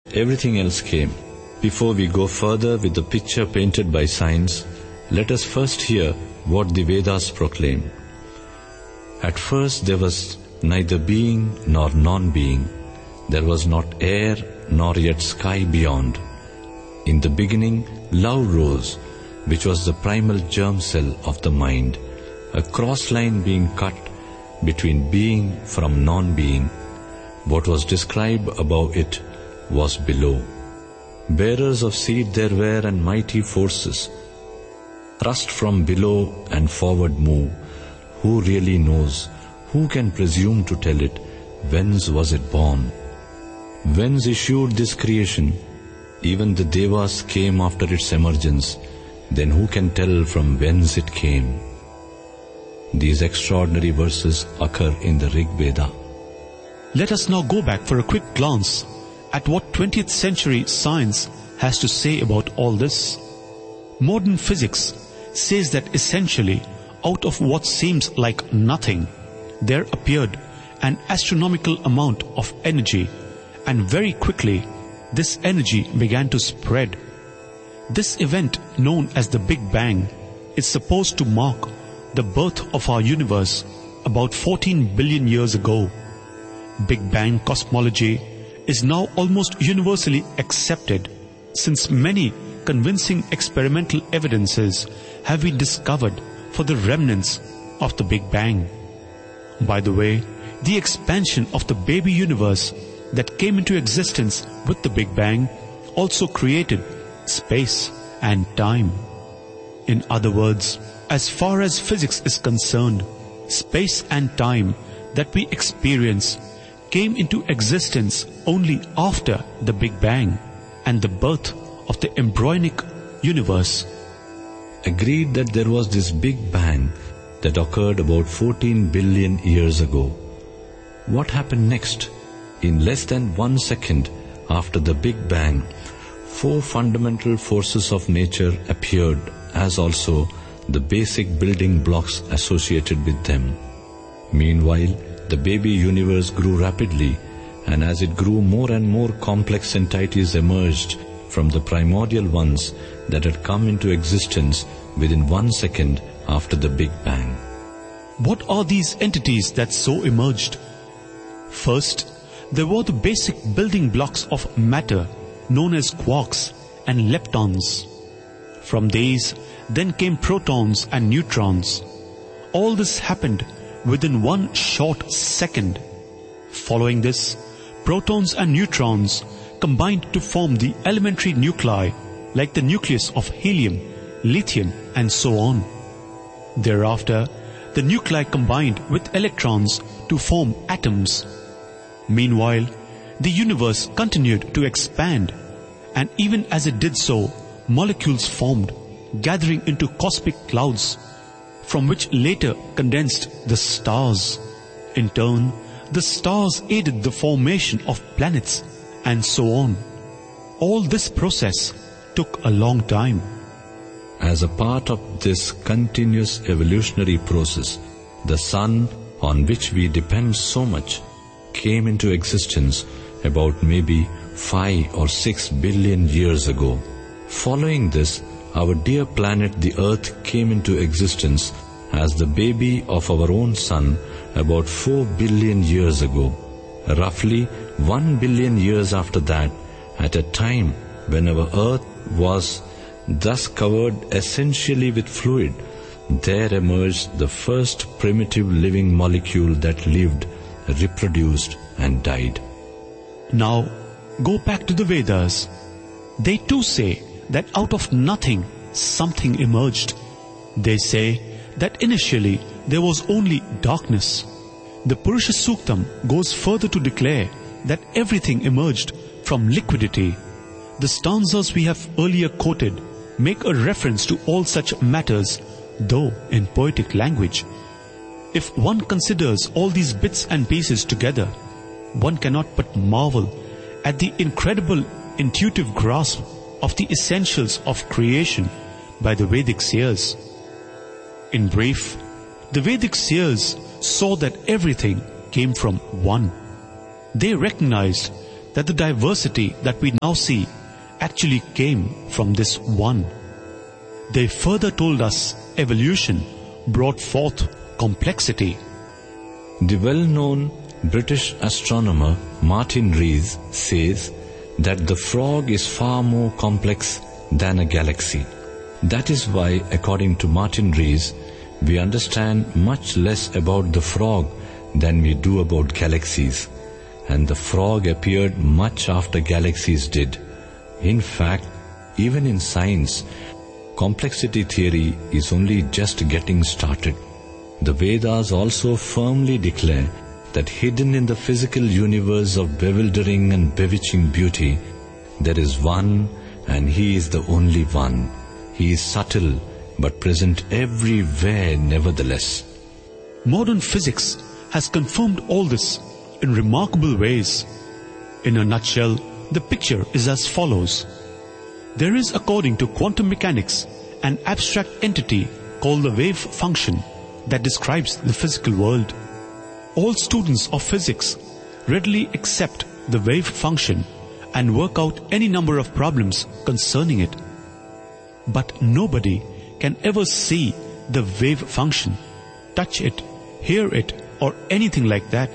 Everything else came. Before we go further with the picture painted by science, let us first hear what the Vedas proclaim. At first there was neither being nor non-being. There was not air nor yet sky beyond. In the beginning, love rose, which was the primal germ cell of the mind, a cross line being cut between being from non-being. What was described above it was below. Bearers of seed there were, and mighty forces thrust from below and forward move. Who really knows? Who can presume to tell it? Whence was it born? Whence issued this creation? Even the Devas came after its emergence. Then who can tell from whence it came? These extraordinary verses occur in the Rig Veda. Let us now go back for a quick glance at what 20th century science has to say about all this. Modern physics says that essentially, out of what seems like nothing, there appeared an astronomical amount of energy, and very quickly this energy began to spread. This event, known as the Big Bang, is supposed to mark the birth of our universe about 14 billion years ago. Big Bang cosmology is now almost universally accepted, since many convincing experimental evidences have been discovered for the remnants of the Big Bang. By the way, the expansion of the baby universe that came into existence with the Big Bang also created space and time. In other words, as far as physics is concerned, space and time that we experience came into existence only after the Big Bang and the birth of the embryonic universe. Agreed that there was this Big Bang that occurred about 14 billion years ago. What happened next? In less than 1 second after the Big Bang, 4 fundamental forces of nature appeared, as also the basic building blocks associated with them. Meanwhile, the baby universe grew rapidly, and as it grew, more and more complex entities emerged from the primordial ones that had come into existence within 1 second after the Big Bang. What are these entities that so emerged? First, there were the basic building blocks of matter known as quarks and leptons. From these, then came protons and neutrons. All this happened within 1 short second. Following this, protons and neutrons combined to form the elementary nuclei, like the nucleus of helium, lithium, and so on. Thereafter, the nuclei combined with electrons to form atoms. Meanwhile, the universe continued to expand, and even as it did so, molecules formed, gathering into cosmic clouds, from which later condensed the stars. In turn, the stars aided the formation of planets, and so on. All this process took a long time. As a part of this continuous evolutionary process, the sun, on which we depend so much, came into existence about maybe 5 or 6 billion years ago. Following this, our dear planet the Earth came into existence as the baby of our own sun about 4 billion years ago. Roughly 1 billion years after that, at a time when our Earth was thus covered essentially with fluid, there emerged the first primitive living molecule that lived, reproduced, and died. Now, go back to the Vedas. They too say that out of nothing, something emerged. They say that initially there was only darkness. The Purusha Suktam goes further to declare that everything emerged from liquidity. The stanzas we have earlier quoted make a reference to all such matters, though in poetic language. If one considers all these bits and pieces together, one cannot but marvel at the incredible intuitive grasp of the essentials of creation by the Vedic seers. In brief, the Vedic seers saw that everything came from one. They recognized that the diversity that we now see actually came from this one. They further told us evolution brought forth complexity. The well-known British astronomer Martin Rees says that the frog is far more complex than a galaxy. That is why, according to Martin Rees, we understand much less about the frog than we do about galaxies, and the frog appeared much after galaxies did. In fact, even in science, complexity theory is only just getting started. The Vedas also firmly declare that hidden in the physical universe of bewildering and bewitching beauty, there is one, and He is the only one. He is subtle but present everywhere nevertheless. Modern physics has confirmed all this in remarkable ways. In a nutshell, the picture is as follows. There is, according to quantum mechanics, an abstract entity called the wave function that describes the physical world. All students of physics readily accept the wave function and work out any number of problems concerning it. But nobody can ever see the wave function, touch it, hear it, or anything like that.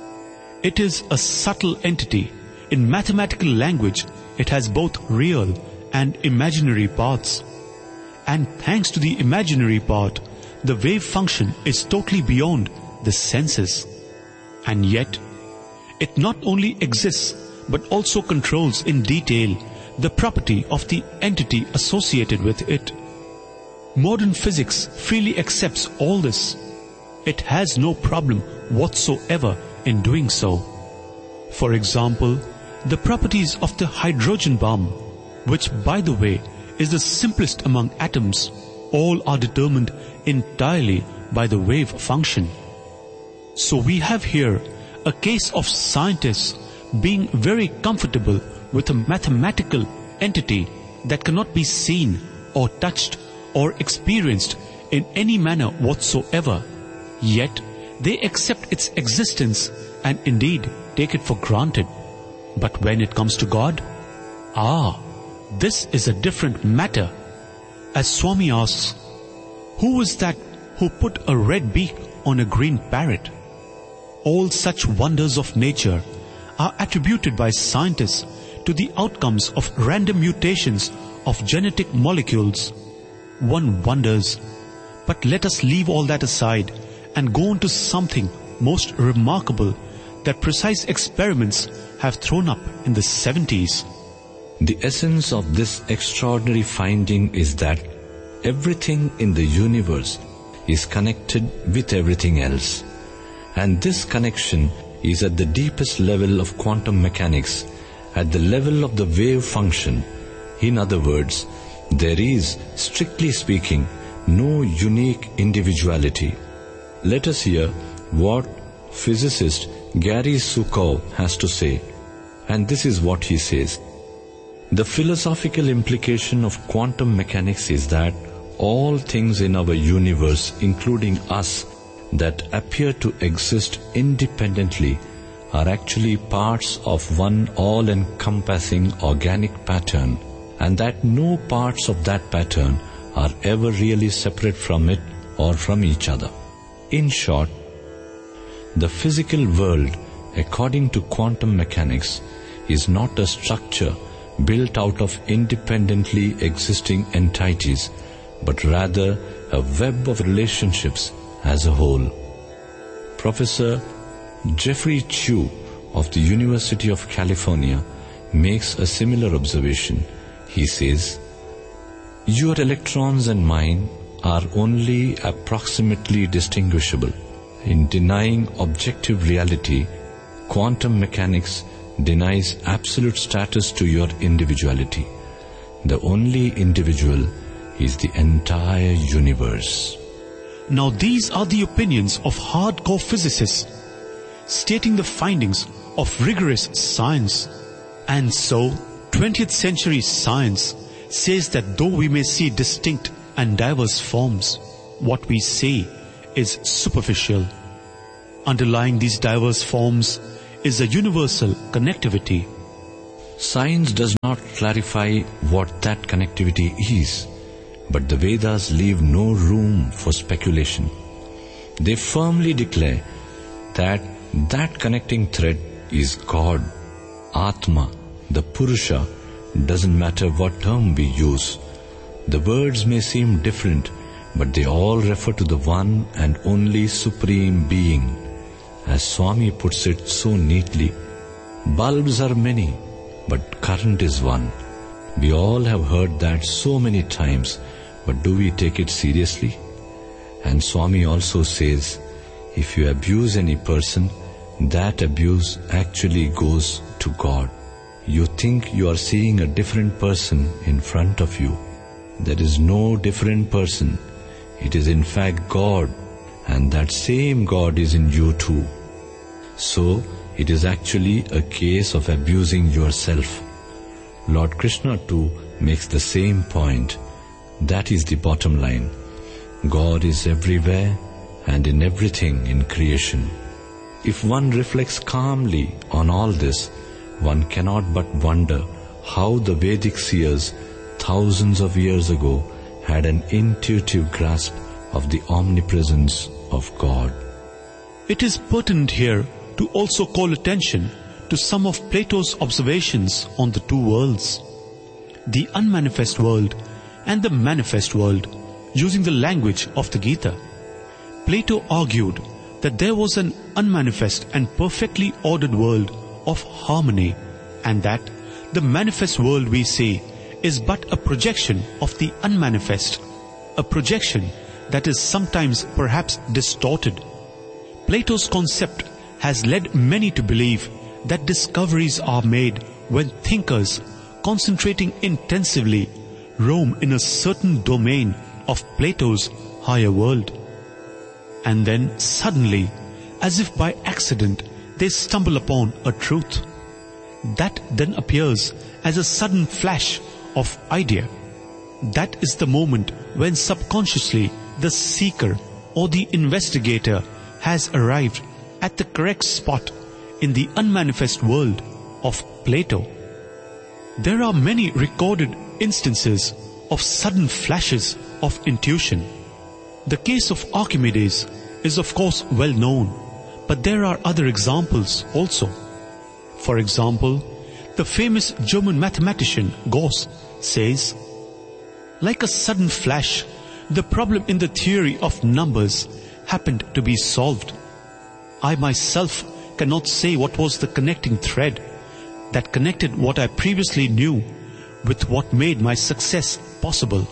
It is a subtle entity. In mathematical language, it has both real and imaginary parts. And thanks to the imaginary part, the wave function is totally beyond the senses. And yet, it not only exists, but also controls in detail the property of the entity associated with it. Modern physics freely accepts all this. It has no problem whatsoever in doing so. For example, the properties of the hydrogen bomb, which by the way is the simplest among atoms, all are determined entirely by the wave function. So we have here a case of scientists being very comfortable with a mathematical entity that cannot be seen or touched or experienced in any manner whatsoever. Yet they accept its existence and indeed take it for granted. But when it comes to God, this is a different matter. As Swami asks, who was that who put a red beak on a green parrot? All such wonders of nature are attributed by scientists to the outcomes of random mutations of genetic molecules. One wonders, but let us leave all that aside and go on to something most remarkable that precise experiments have thrown up in the 70s. The essence of this extraordinary finding is that everything in the universe is connected with everything else. And this connection is at the deepest level of quantum mechanics, at the level of the wave function. In other words, there is, strictly speaking, no unique individuality. Let us hear what physicist Gary Sukow has to say. And this is what he says. The philosophical implication of quantum mechanics is that all things in our universe, including us, that appear to exist independently, are actually parts of one all-encompassing organic pattern, and that no parts of that pattern are ever really separate from it or from each other. In short, the physical world, according to quantum mechanics, is not a structure built out of independently existing entities, but rather a web of relationships as a whole. Professor Jeffrey Chew of the University of California makes a similar observation. He says, "Your electrons and mine are only approximately distinguishable. In denying objective reality, quantum mechanics denies absolute status to your individuality. The only individual is the entire universe." Now these are the opinions of hardcore physicists, stating the findings of rigorous science. And so, 20th century science says that though we may see distinct and diverse forms, what we see is superficial. Underlying these diverse forms is a universal connectivity. Science does not clarify what that connectivity is, but the Vedas leave no room for speculation. They firmly declare that that connecting thread is God, Atma, the Purusha. Doesn't matter what term we use. The words may seem different, but they all refer to the one and only Supreme Being. As Swami puts it so neatly, bulbs are many, but current is one. We all have heard that so many times, but do we take it seriously? And Swami also says, if you abuse any person, that abuse actually goes to God. You think you are seeing a different person in front of you. There is no different person. It is in fact God, and that same God is in you too. So, it is actually a case of abusing yourself. Lord Krishna too makes the same point. That is the bottom line. God is everywhere and in everything in creation. If one reflects calmly on all this, one cannot but wonder how the Vedic seers thousands of years ago had an intuitive grasp of the omnipresence of God. It is pertinent here to also call attention to some of Plato's observations on the two worlds, the unmanifest world and the manifest world, using the language of the Gita. Plato argued that there was an unmanifest and perfectly ordered world of harmony, and that the manifest world we see is but a projection of the unmanifest, a projection that is sometimes perhaps distorted. Plato's concept has led many to believe that discoveries are made when thinkers, concentrating intensively, roam in a certain domain of Plato's higher world. And then suddenly, as if by accident, they stumble upon a truth. That then appears as a sudden flash of idea. That is the moment when subconsciously the seeker or the investigator has arrived at the correct spot in the unmanifest world of Plato. There are many recorded instances of sudden flashes of intuition. The case of Archimedes is of course well known, but there are other examples also. For example, the famous German mathematician Gauss says, like a sudden flash, the problem in the theory of numbers happened to be solved. I myself cannot say what was the connecting thread that connected what I previously knew with what made my success possible.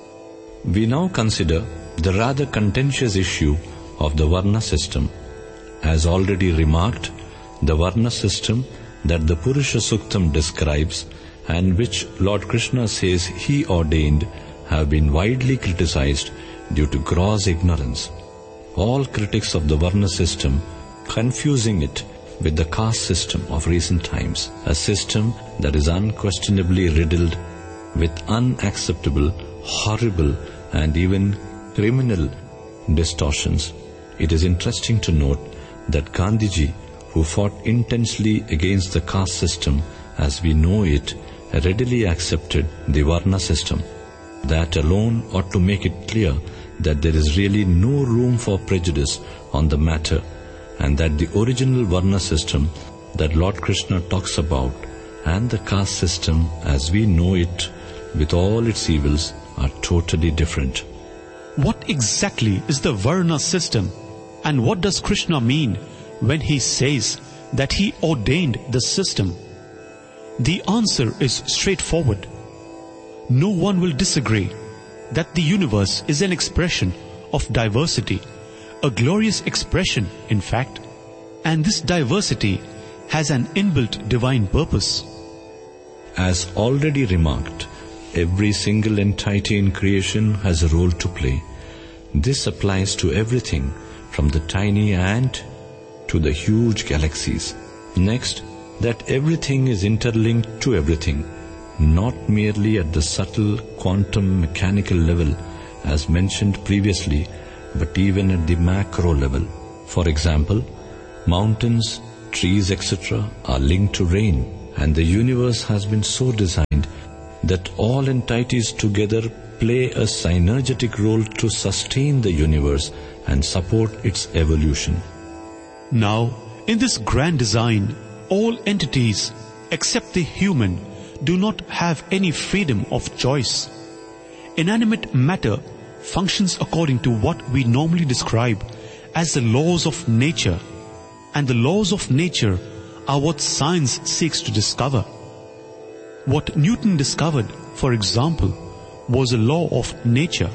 We now consider the rather contentious issue of the Varna system. As already remarked, the Varna system that the Purusha Suktam describes and which Lord Krishna says he ordained have been widely criticized due to gross ignorance. All critics of the Varna system confusing it with the caste system of recent times, a system that is unquestionably riddled with unacceptable, horrible and even criminal distortions. It is interesting to note that Gandhiji, who fought intensely against the caste system as we know it, readily accepted the Varna system. That alone ought to make it clear that there is really no room for prejudice on the matter, and that the original Varna system that Lord Krishna talks about and the caste system as we know it with all its evils are totally different. What exactly is the Varna system, and what does Krishna mean when he says that he ordained the system? The answer is straightforward. No one will disagree that the universe is an expression of diversity, a glorious expression, in fact, and this diversity has an inbuilt divine purpose. As already remarked, every single entity in creation has a role to play. This applies to everything from the tiny ant to the huge galaxies. Next, that everything is interlinked to everything, not merely at the subtle quantum mechanical level as mentioned previously, but even at the macro level. For example, mountains, trees, etc. are linked to rain and the universe has been so designed that all entities together play a synergetic role to sustain the universe and support its evolution. Now, in this grand design, all entities, except the human, do not have any freedom of choice. Inanimate matter functions according to what we normally describe as the laws of nature, and the laws of nature are what science seeks to discover. What Newton discovered, for example, was a law of nature.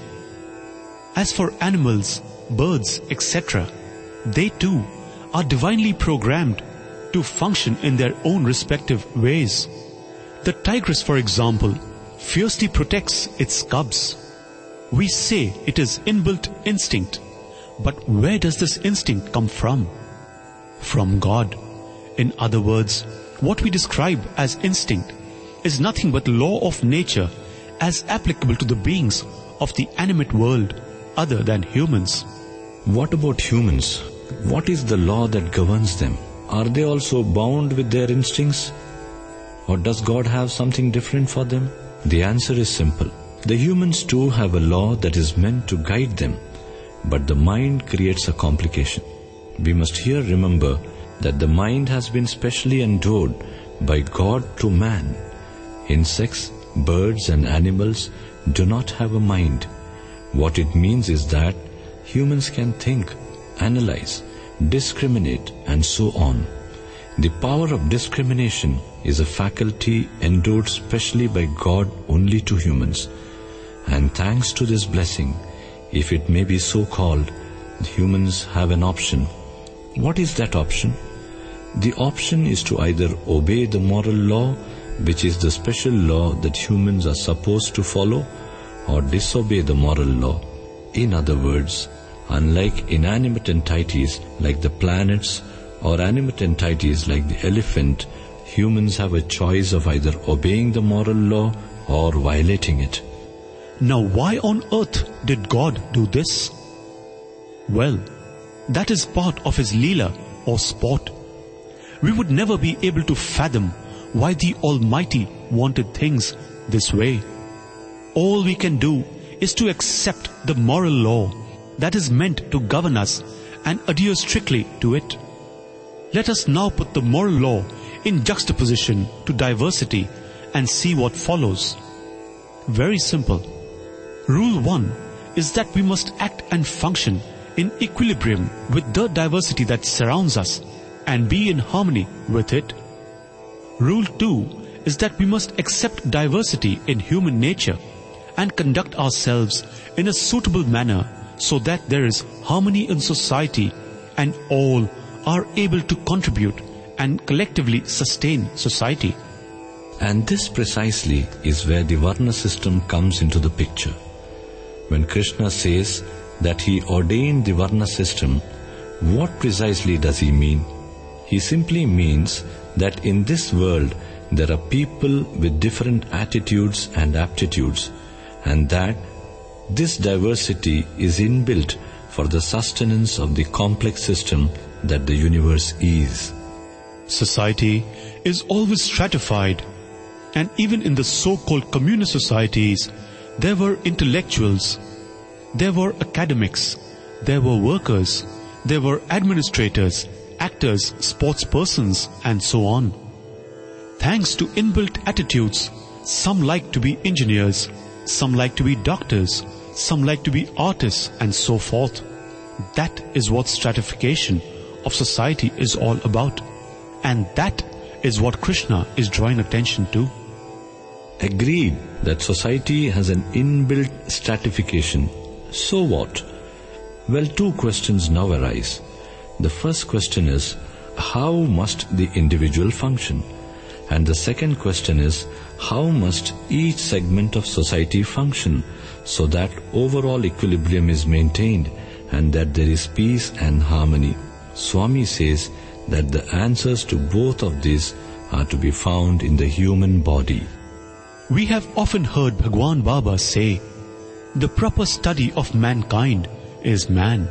As for animals, birds, etc., they too are divinely programmed to function in their own respective ways. The tigress, for example, fiercely protects its cubs. We say it is inbuilt instinct, but where does this instinct come from? From God. In other words, what we describe as instinct is nothing but law of nature as applicable to the beings of the animate world other than humans. What about humans? What is the law that governs them? Are they also bound with their instincts? Or does God have something different for them? The answer is simple. The humans too have a law that is meant to guide them, but the mind creates a complication. We must here remember that the mind has been specially endowed by God to man. Insects, birds and animals do not have a mind. What it means is that humans can think, analyze, discriminate and so on. The power of discrimination is a faculty endowed specially by God only to humans. And thanks to this blessing, if it may be so called, humans have an option. What is that option? The option is to either obey the moral law, which is the special law that humans are supposed to follow, or disobey the moral law. In other words, unlike inanimate entities like the planets or animate entities like the elephant, humans have a choice of either obeying the moral law or violating it. Now, why on earth did God do this? Well, that is part of His Leela or sport. We would never be able to fathom why the Almighty wanted things this way. All we can do is to accept the moral law that is meant to govern us and adhere strictly to it. Let us now put the moral law in juxtaposition to diversity and see what follows. Very simple. Rule 1 is that we must act and function in equilibrium with the diversity that surrounds us and be in harmony with it. Rule 2 is that we must accept diversity in human nature and conduct ourselves in a suitable manner so that there is harmony in society and all are able to contribute and collectively sustain society. And this precisely is where the Varna system comes into the picture. When Krishna says that he ordained the Varna system, what precisely does he mean? He simply means that in this world there are people with different attitudes and aptitudes, and that this diversity is inbuilt for the sustenance of the complex system that the universe is. Society is always stratified, and even in the so-called communist societies, there were intellectuals, there were academics, there were workers, there were administrators, actors, sportspersons, and so on. Thanks to inbuilt attitudes, some like to be engineers, some like to be doctors, some like to be artists, and so forth. That is what stratification of society is all about. And that is what Krishna is drawing attention to. Agreed that society has an inbuilt stratification. So what? Well, two questions now arise. The first question is, how must the individual function? And the second question is, how must each segment of society function so that overall equilibrium is maintained and that there is peace and harmony? Swami says that the answers to both of these are to be found in the human body. We have often heard Bhagwan Baba say, the proper study of mankind is man.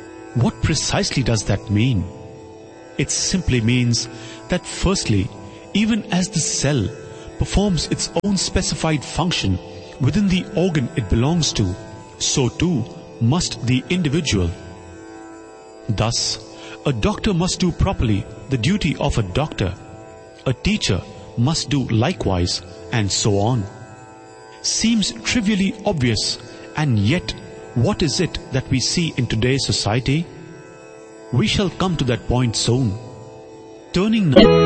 What precisely does that mean? It simply means that firstly, even as the cell performs its own specified function within the organ it belongs to, so too must the individual. Thus, a doctor must do properly the duty of a doctor, a teacher must do likewise, and so on. Seems trivially obvious, and yet what is it that we see in today's society? We shall come to that point soon. Turning now